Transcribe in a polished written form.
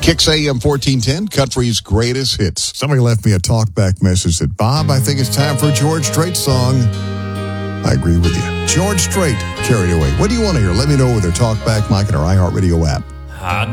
Kicks AM 1410, country's greatest hits. Somebody left me a talkback message that, Bob, I think it's time for a George Strait song. I agree with you. George Strait, Carried Away. What do you want to hear? Let me know with our talkback mic and our iHeartRadio app. I